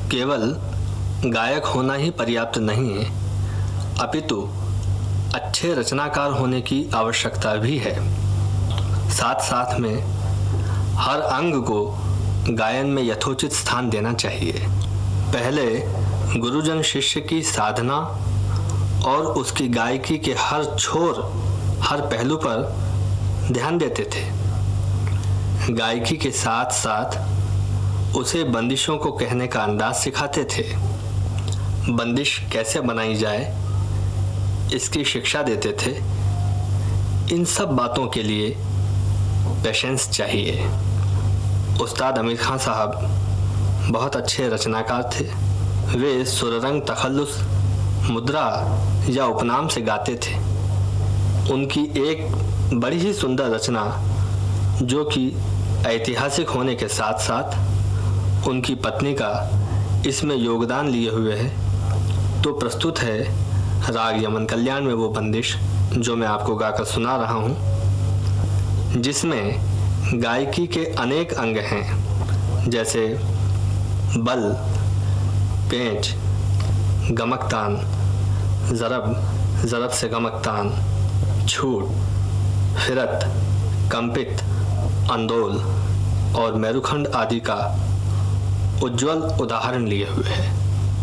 केवल गायक होना ही पर्याप्त नहीं है, अपितु अच्छे रचनाकार होने की आवश्यकता भी है। साथ साथ में हर अंग को गायन में यथोचित स्थान देना चाहिए। पहले गुरुजन शिष्य की साधना और उसकी गायकी के हर छोर, हर पहलू पर ध्यान देते थे। गायकी के साथ साथ उसे बंदिशों को कहने का अंदाज सिखाते थे। बंदिश कैसे बनाई जाए इसकी शिक्षा देते थे। इन सब बातों के लिए पेशेंस चाहिए। उस्ताद आमिर खान साहब बहुत अच्छे रचनाकार थे। वे सुररंग, तखल्लुस, मुद्रा या उपनाम से गाते थे। उनकी एक बड़ी ही सुंदर रचना जो कि ऐतिहासिक होने के साथ साथ उनकी पत्नी का इसमें योगदान लिए हुए है, तो प्रस्तुत है राग यमन कल्याण में वो बंदिश जो मैं आपको गाकर सुना रहा हूँ, जिसमें गायकी के अनेक अंग हैं, जैसे बल, पेंच, गमकतान, ज़रब, ज़रब से गमकतान, छूट, फिरत, कंपित, अंदोल और मेरुखंड आदि का उज्ज्वल उदाहरण लिए हुए है।